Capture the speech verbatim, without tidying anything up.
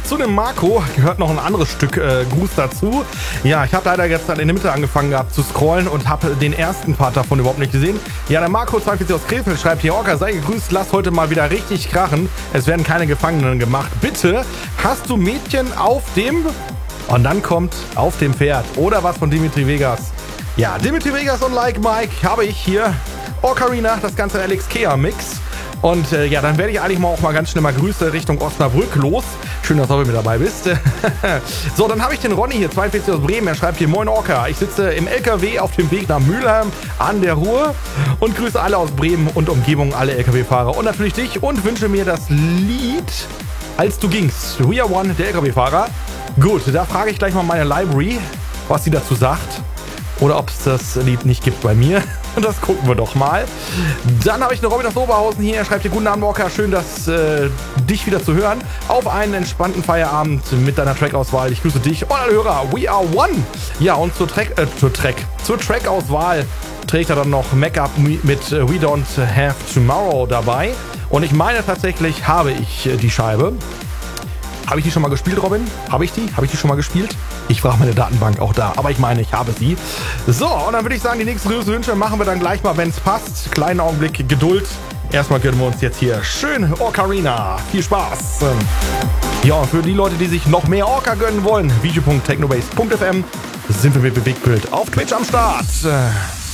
zu dem Marco gehört noch ein anderes Stück äh, Gruß dazu. Ja, ich habe leider jetzt in der Mitte angefangen gehabt zu scrollen und habe den ersten Part davon überhaupt nicht gesehen. Ja, der Marco zweiundvierzig aus Krefeld schreibt hier: Orca, sei gegrüßt, lass heute mal wieder richtig krachen. Es werden keine Gefangenen gemacht. Bitte, hast du Mädchen auf dem... Und dann kommt auf dem Pferd oder was von Dimitri Vegas. Ja, Dimitri Vegas und Like Mike habe ich hier. Ocarina, das ganze Alex Kea Mix. Und äh, ja, dann werde ich eigentlich mal auch mal ganz schnell mal Grüße Richtung Osnabrück los. Schön, dass du mit dabei bist. So, dann habe ich den Ronny hier, zweiundvierzig aus Bremen. Er schreibt hier: Moin Orca, ich sitze im L K W auf dem Weg nach Mülheim an der Ruhr und grüße alle aus Bremen und Umgebung, alle L K W-Fahrer und natürlich dich und wünsche mir das Lied Als du gingst. We Are One, der L K W-Fahrer. Gut, da frage ich gleich mal meine Library, was sie dazu sagt. Oder ob es das Lied nicht gibt bei mir. Und das gucken wir doch mal. Dann habe ich eine Robin aus Oberhausen hier. Er schreibt hier: Guten Abend, Walker. Schön, dass äh, dich wieder zu hören. Auf einen entspannten Feierabend mit deiner Track-Auswahl. Ich grüße dich und alle Hörer. We Are One. Ja, und zur Track, äh, zur Track, zur Track-Auswahl trägt er dann noch Make-up mit äh, We Don't Have Tomorrow dabei. Und ich meine tatsächlich, habe ich äh, die Scheibe. Habe ich die schon mal gespielt, Robin? Habe ich die? Habe ich die schon mal gespielt? Ich frage meine Datenbank auch da. Aber ich meine, ich habe sie. So, und dann würde ich sagen, die nächsten Grüße machen wir dann gleich mal, wenn es passt. Kleinen Augenblick Geduld. Erstmal gönnen wir uns jetzt hier schön Orcarina. Viel Spaß. Ja, und für die Leute, die sich noch mehr Orca gönnen wollen, video punkt technobase punkt f m sind wir mit Bewegtbild auf Twitch am Start.